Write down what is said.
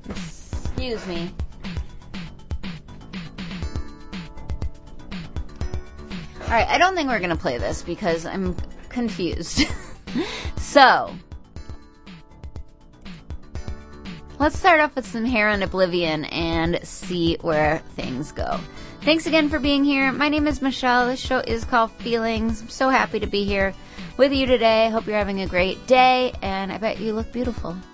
Excuse me. Alright, I don't think we're going to play this because I'm confused. So, let's start off with some Hair in Oblivion and see where things go. Thanks again for being here. My name is Michelle. This show is called Feelings. I'm so happy to be here with you today. I hope you're having a great day, and I bet you look beautiful.